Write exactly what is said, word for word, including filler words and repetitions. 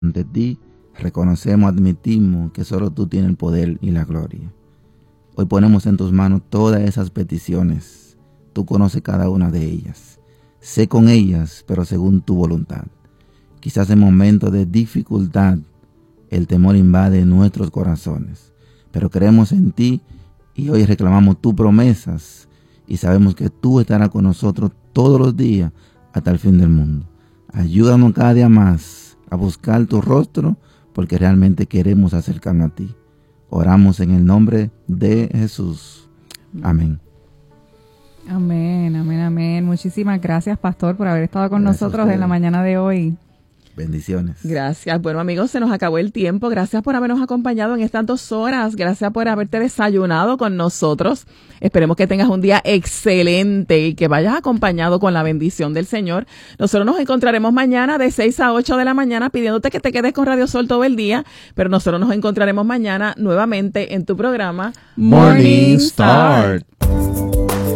ante ti, reconocemos, admitimos que solo tú tienes el poder y la gloria. Hoy ponemos en tus manos todas esas peticiones. Tú conoces cada una de ellas. Sé con ellas, pero según tu voluntad. Quizás en momentos de dificultad, el temor invade nuestros corazones. Pero creemos en ti y hoy reclamamos tus promesas y sabemos que tú estarás con nosotros todos los días hasta el fin del mundo. Ayúdanos cada día más a buscar tu rostro porque realmente queremos acercarnos a ti. Oramos en el nombre de Jesús. Amén. Amén, amén, amén. Muchísimas gracias, pastor, por haber estado con Gracias nosotros en la mañana de hoy. Bendiciones. Gracias. Bueno, amigos, se nos acabó el tiempo. Gracias por habernos acompañado en estas dos horas. Gracias por haberte desayunado con nosotros. Esperemos que tengas un día excelente y que vayas acompañado con la bendición del Señor. Nosotros nos encontraremos mañana de seis a ocho de la mañana pidiéndote que te quedes con Radio Sol todo el día, pero nosotros nos encontraremos mañana nuevamente en tu programa Morning Start.